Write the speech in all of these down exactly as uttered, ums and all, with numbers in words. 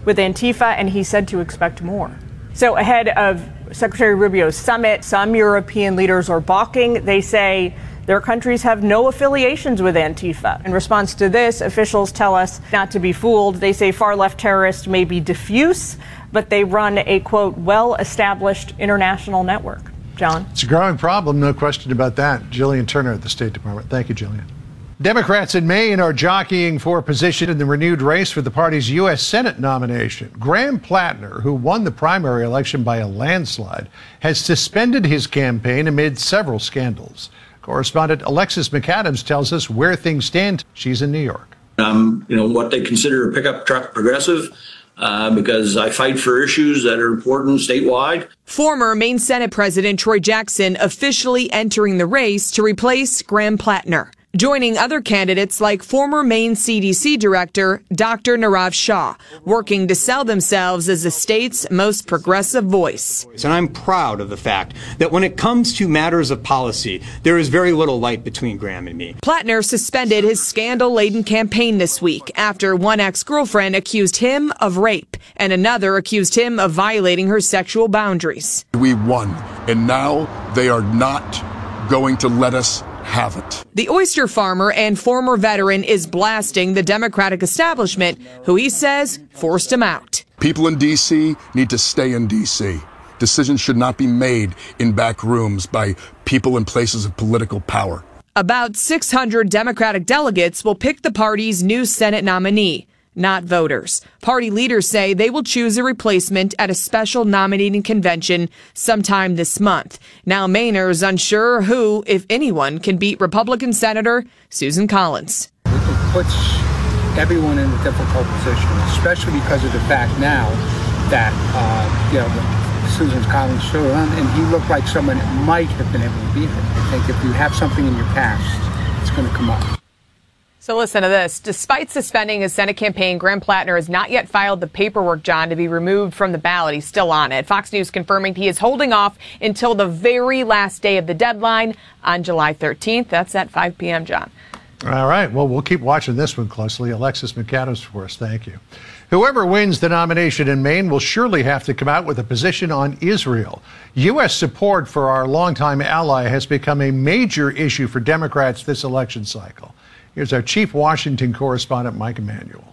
with Antifa, and he said to expect more. So ahead of Secretary Rubio's summit, some European leaders are balking. They say their countries have no affiliations with Antifa. In response to this, officials tell us not to be fooled. They say far-left terrorists may be diffuse, but they run a, quote, well-established international network. John? It's a growing problem, no question about that. Jillian Turner at the State Department. Thank you, Jillian. Democrats in Maine are jockeying for position in the renewed race for the party's U S Senate nomination. Graham Plattner, who won the primary election by a landslide, has suspended his campaign amid several scandals. Correspondent Alexis McAdams tells us where things stand. She's in New York. Um, you know, what they consider a pickup truck progressive, uh, because I fight for issues that are important statewide. Former Maine Senate President Troy Jackson officially entering the race to replace Graham Plattner, joining other candidates like former Maine C D C Director Doctor Nirav Shah, working to sell themselves as the state's most progressive voice. And I'm proud of the fact that when it comes to matters of policy, there is very little light between Graham and me. Plattner suspended his scandal-laden campaign this week after one ex-girlfriend accused him of rape and another accused him of violating her sexual boundaries. We won, and now they are not going to let us have it. The oyster farmer and former veteran is blasting the Democratic establishment, who he says forced him out. People in D C need to stay in D C. Decisions should not be made in back rooms by people in places of political power. About six hundred Democratic delegates will pick the party's new Senate nominee, not voters. Party leaders say they will choose a replacement at a special nominating convention sometime this month. Now Mainers unsure who, if anyone, can beat Republican Senator Susan Collins. It puts everyone in a difficult position, especially because of the fact now that, uh, you know, Susan Collins showed on, and he looked like someone that might have been able to beat her. I think if you have something in your past, it's going to come up. So listen to this. Despite suspending his Senate campaign, Graham Plattner has not yet filed the paperwork, John, to be removed from the ballot. He's still on it. Fox News confirming he is holding off until the very last day of the deadline on July thirteenth. That's at five p.m., John. All right. Well, we'll keep watching this one closely. Alexis McAdams for us. Thank you. Whoever wins the nomination in Maine will surely have to come out with a position on Israel. U S support for our longtime ally has become a major issue for Democrats this election cycle. Here's our chief Washington correspondent, Mike Emanuel.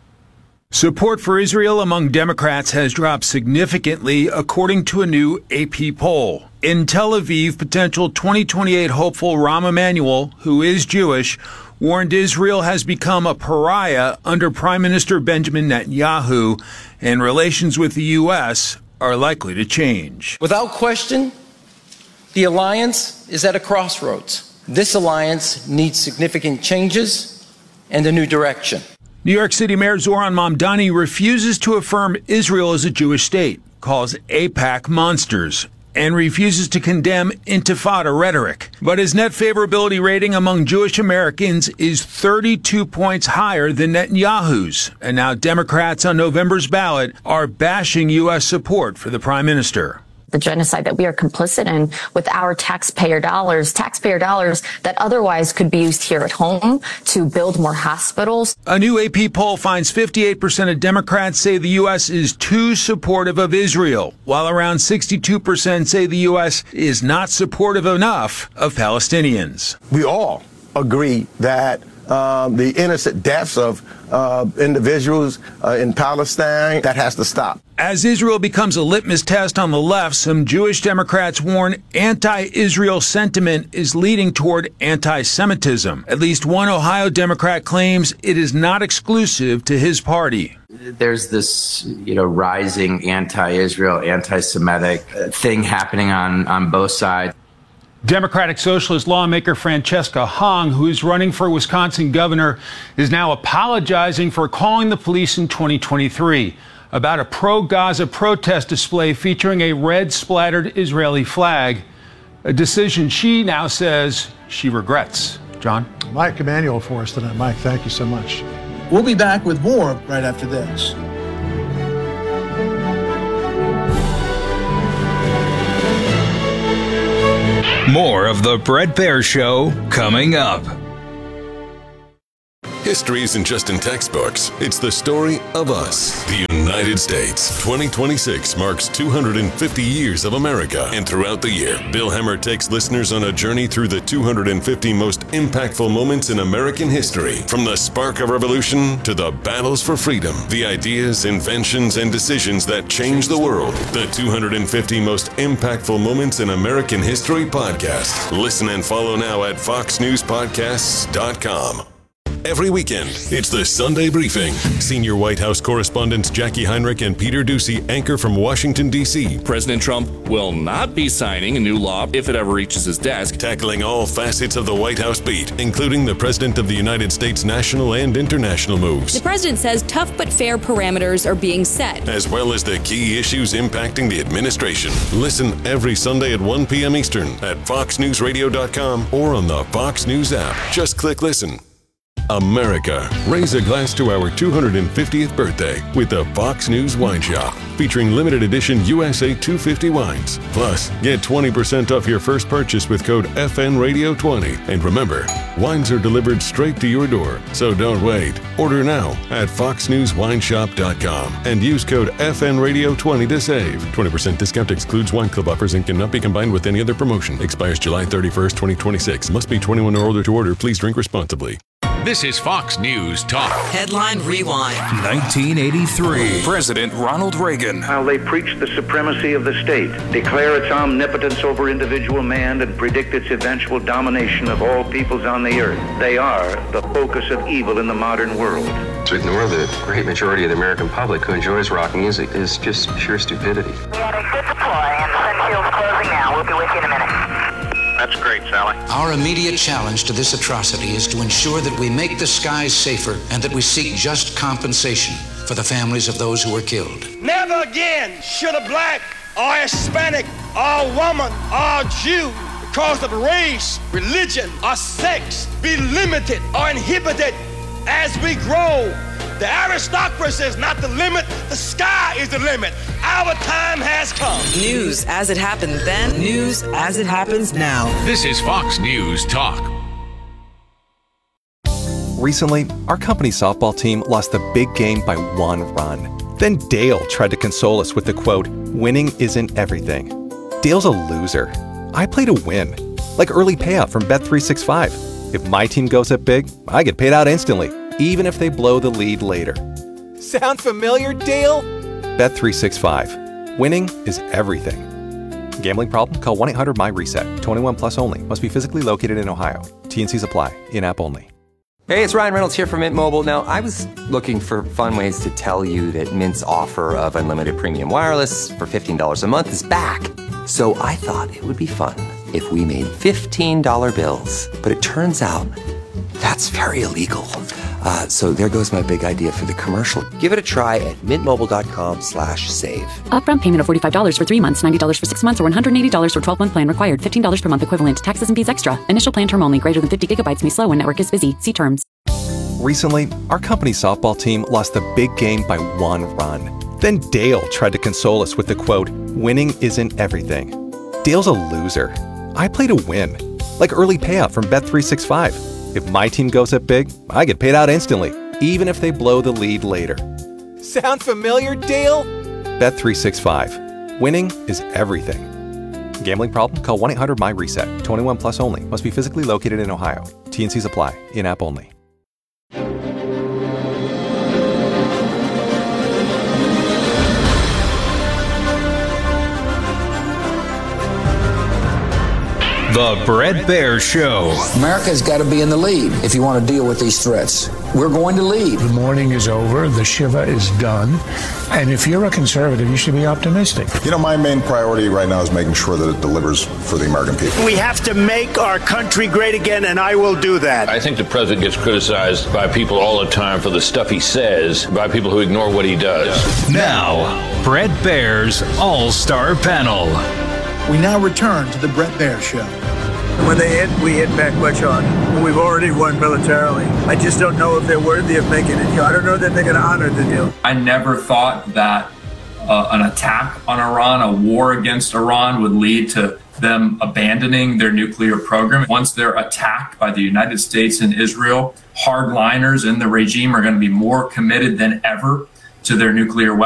Support for Israel among Democrats has dropped significantly, according to a new A P poll. In Tel Aviv, potential twenty twenty-eight hopeful Rahm Emanuel, who is Jewish, warned Israel has become a pariah under Prime Minister Benjamin Netanyahu, and relations with the U S are likely to change. Without question, the alliance is at a crossroads. This alliance needs significant changes and a new direction. New York City Mayor Zohran Mamdani refuses to affirm Israel as a Jewish state, calls AIPAC monsters, and refuses to condemn intifada rhetoric. But his net favorability rating among Jewish Americans is thirty-two points higher than Netanyahu's. And now Democrats on November's ballot are bashing U S support for the prime minister. The genocide that we are complicit in with our taxpayer dollars, taxpayer dollars that otherwise could be used here at home to build more hospitals. A new A P poll finds fifty-eight percent of Democrats say the U S is too supportive of Israel, while around sixty-two percent say the U S is not supportive enough of Palestinians. We all agree that Um, the innocent deaths of uh, individuals uh, in Palestine, that has to stop. As Israel becomes a litmus test on the left, some Jewish Democrats warn anti-Israel sentiment is leading toward anti-Semitism. At least one Ohio Democrat claims it is not exclusive to his party. There's this, you know, rising anti-Israel, anti-Semitic thing happening on, on both sides. Democratic Socialist lawmaker Francesca Hong, who is running for Wisconsin governor, is now apologizing for calling the police in twenty twenty-three about a pro-Gaza protest display featuring a red-splattered Israeli flag, a decision she now says she regrets. John? Mike Emanuel for us tonight. Mike, thank you so much. We'll be back with more right after this. More of the Bret Baier Show coming up. History isn't just in textbooks. It's the story of us. The United States. twenty twenty-six marks two hundred fifty years of America, and throughout the year, Bill Hemmer takes listeners on a journey through the two hundred fifty most impactful moments in American history. From the spark of revolution to the battles for freedom, the ideas, inventions, and decisions that changed the world. The two hundred fifty most impactful moments in American history podcast. Listen and follow now at fox news podcasts dot com. Every weekend, it's the Sunday Briefing. Senior White House correspondents Jackie Heinrich and Peter Doocy anchor from Washington, D C President Trump will not be signing a new law if it ever reaches his desk. Tackling all facets of the White House beat, including the President of the United States' national and international moves. The president says tough but fair parameters are being set, as well as the key issues impacting the administration. Listen every Sunday at one p.m. Eastern at fox news radio dot com or on the Fox News app. Just click listen. America, raise a glass to our two hundred fiftieth birthday with the Fox News Wine Shop, featuring limited edition U S A two fifty wines. Plus, get twenty percent off your first purchase with code F N radio twenty. And remember, wines are delivered straight to your door, so don't wait. Order now at fox news wine shop dot com and use code F N radio twenty to save. twenty percent discount excludes wine club offers and cannot be combined with any other promotion. Expires July thirty-first, twenty twenty-six. Must be twenty-one or older to order. Please drink responsibly. This is Fox News Talk. Headline Rewind. nineteen eighty-three. President Ronald Reagan. How they preach the supremacy of the state, declare its omnipotence over individual man, and predict its eventual domination of all peoples on the earth. They are the focus of evil in the modern world. To ignore the great majority of the American public who enjoys rock music is just pure stupidity. We had a good deploy, and the sun shield's closing now. We'll be with you in a minute. That's great, Sally. Our immediate challenge to this atrocity is to ensure that we make the skies safer and that we seek just compensation for the families of those who were killed. Never again should a black or Hispanic or woman or Jew, because of race, religion, or sex, be limited or inhibited as we grow. The aristocracy is not the limit, the sky is the limit. Our time has come. News as it happened then, news as it happens now. This is Fox News Talk. Recently, our company softball team lost the big game by one run. Then Dale tried to console us with the quote, "Winning isn't everything." Dale's a loser. I play to win, like early payout from Bet three sixty-five. If my team goes up big, I get paid out instantly, even if they blow the lead later. Sound familiar, Dale? Bet three sixty-five. Winning is everything. Gambling problem? Call one eight hundred M Y reset. twenty-one plus only. Must be physically located in Ohio. T N Cs apply. In-app only. Hey, it's Ryan Reynolds here from Mint Mobile. Now, I was looking for fun ways to tell you that Mint's offer of unlimited premium wireless for fifteen dollars a month is back. So I thought it would be fun if we made fifteen dollar bills. But it turns out that's very illegal. Uh, so there goes my big idea for the commercial. Give it a try at mintmobile.com slash save. Upfront payment of forty-five dollars for three months, ninety dollars for six months, or one hundred eighty dollars for twelve-month plan required. fifteen dollars per month equivalent. Taxes and fees extra. Initial plan term only. Greater than fifty gigabytes may slow when network is busy. See terms. Recently, our company softball team lost the big game by one run. Then Dale tried to console us with the quote, "Winning isn't everything." Dale's a loser. I play to win, like early payout from Bet three sixty-five. If my team goes up big, I get paid out instantly, even if they blow the lead later. Sound familiar, Dale? Bet three sixty-five. Winning is everything. Gambling problem? Call one eight hundred M Y reset. twenty-one plus only. Must be physically located in Ohio. T N Cs apply. In-app only. The Bret Baier Show. America's got to be in the lead if you want to deal with these threats. We're going to lead. The morning is over. The Shiva is done. And if you're a conservative, you should be optimistic. You know, my main priority right now is making sure that it delivers for the American people. We have to make our country great again, and I will do that. I think the president gets criticized by people all the time for the stuff he says, by people who ignore what he does. Now, Bret Baier's All-Star Panel. We now return to the Bret Baier Show. When they hit, we hit back much harder. We've already won militarily. I just don't know if they're worthy of making a deal. I don't know that they're going to honor the deal. I never thought that uh, an attack on Iran, a war against Iran, would lead to them abandoning their nuclear program. Once they're attacked by the United States and Israel, hardliners in the regime are going to be more committed than ever to their nuclear weapons.